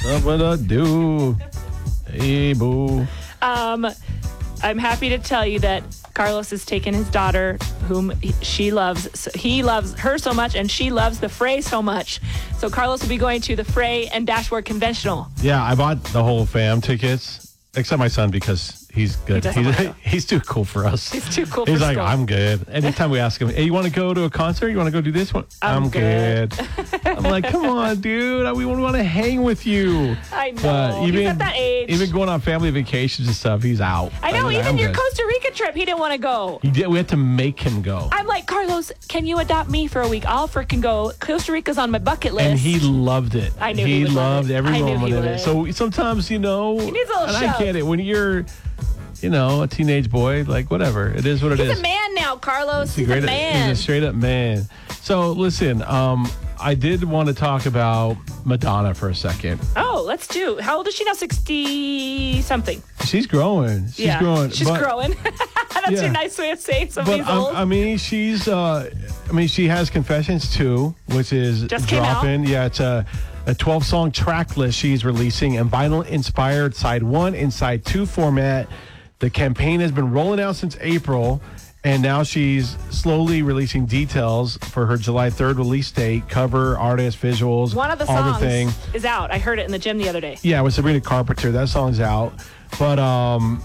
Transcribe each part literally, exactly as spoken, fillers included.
What I do? Hey, boo. Um, I'm happy to tell you that Carlos has taken his daughter, whom he, she loves. So he loves her so much, and she loves the Fray so much. So Carlos will be going to the Fray and Dashboard Conventional. Yeah, I bought the whole fam tickets, except my son because he's good. He he's, doesn't wanna go. he's too cool for us. He's too cool He's for like, school. I'm good. Anytime we ask him, hey, you want to go to a concert? You want to go do this one? I'm good. good. I'm like, come on, dude. We want to hang with you. I know. But He's at that age. Even going on family vacations and stuff, he's out. I know. mean, even I'm your good. Costa Rica trip, he didn't want to go. He did. We had to make him go. I'm like, Carlos, can you adopt me for a week? I'll freaking go. Costa Rica's on my bucket list. And he loved it. I knew he, he would love loved it. every I knew moment he of it. would. So sometimes, you know, He needs a little and shove. I get it. When you're, you know, a teenage boy, like whatever, it is what it is. He's a man now, Carlos. He's, He's a, great- man. He's a straight up man. So listen, um, I did want to talk about Madonna for a second. Oh, let's do. How old is she now? sixty something. She's growing. She's yeah, growing. she's but, growing. That's Yeah. your nice way of saying But somebody's um, old. I mean, she's. Uh, I mean, she has Confessions too, which is Just came out. dropping. Yeah, it's a a twelve song track list she's releasing, and vinyl inspired side one and side two format. The campaign has been rolling out since April, and now she's slowly releasing details for her July third release date, cover, artist, visuals, One of the all songs the thing. is out. I heard it in the gym the other day. Yeah, with Sabrina Carpenter. That song's out. But um,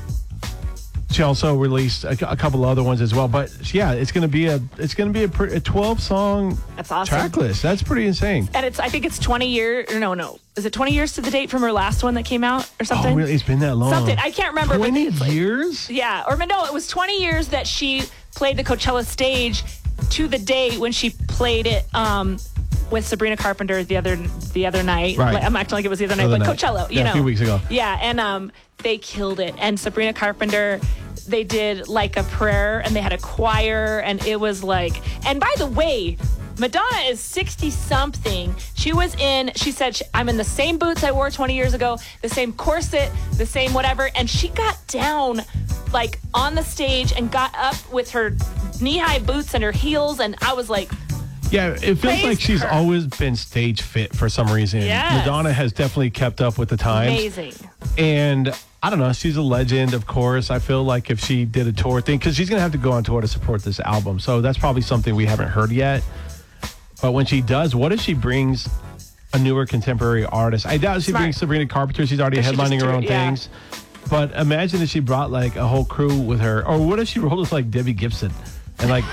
she also released a, a couple other ones as well. But yeah, it's gonna be a it's gonna be a, pr- a twelve song That's awesome. track list. That's pretty insane. And it's I think it's twenty years. Or no, no. Is it twenty years to the date from her last one that came out or something? Oh, really? It's been that long. Something. I can't remember. but Twenty it's like- years? Yeah, or no, it was twenty years that she played the Coachella stage to the day when she played it um, with Sabrina Carpenter the other the other night. Right. Like, I'm acting like it was the other night, Other but night. Coachella, you Yeah, know, a few weeks ago. Yeah, and um, they killed it. And Sabrina Carpenter, they did like a prayer, and they had a choir, and it was like. And by the way, Madonna is sixty something. She was in, she said, she, I'm in the same boots I wore twenty years ago, the same corset, the same whatever. And she got down like on the stage and got up with her knee-high boots and her heels. And I was like, Yeah, it feels Praise like she's her. always been stage fit for some reason. Yes. Madonna has definitely kept up with the times. amazing. And I don't know, she's a legend, of course. I feel like if she did a tour thing, because she's going to have to go on tour to support this album. So that's probably something we haven't heard yet. But when she does, what if she brings a newer contemporary artist? I doubt she Smart. brings Sabrina Carpenter. She's already Or she headlining just her do own it, yeah. things. But imagine if she brought like a whole crew with her. Or what if she rolled with like Debbie Gibson? And like...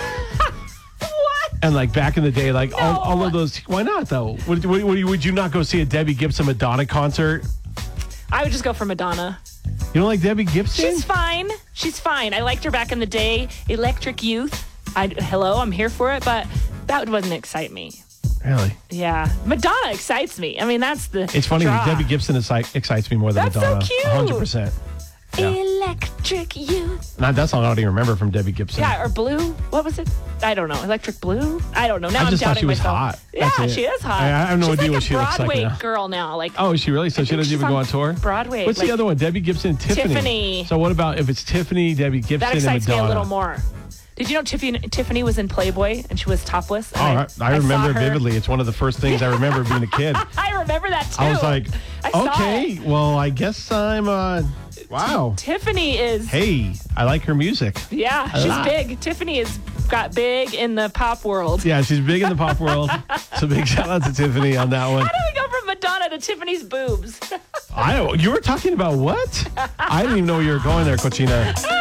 What? And like back in the day, like all, No. all of those. Why not though? Would, would, would, you, would you not go see a Debbie Gibson Madonna concert? I would just go for Madonna. You don't like Debbie Gibson? She's fine. She's fine. I liked her back in the day. Electric Youth. I, hello, I'm here for it, but that wouldn't excite me. Really? Yeah. Madonna excites me. I mean, that's the It's funny. draw. Debbie Gibson exci- excites me more than That's so Madonna. cute. one hundred percent. Yeah. Electric Youth. Not that song I don't even remember from Debbie Gibson. Yeah, or Blue. What was it? I don't know. Electric Blue? I don't know. Now I am just thought doubting she was myself. hot. Yeah, That's it. she is hot. I- I have no She's idea like what a she looks like Broadway now. girl now. Like, Oh, is she really? So I she think doesn't she's even go on on tour? Broadway. What's like, the other one? Debbie Gibson and Tiffany. Tiffany. So what about if it's Tiffany, Debbie Gibson, that and excites me Madonna? a little more. Did you know Tiffany, Tiffany was in Playboy and she was topless? And Oh, I, I saw remember her- vividly. It's one of the first things I remember being a kid. I remember that too. I was like, I saw okay, it. well, I guess I'm, uh, wow. Tiffany is, Hey, I like her music. yeah, a she's lot. big. Tiffany has got big in the pop world. Yeah, she's big in the pop world. So big shout out to Tiffany on that one. How do we go from Madonna to Tiffany's boobs? I don't, you were talking about what? I didn't even know you were going there, Cochina.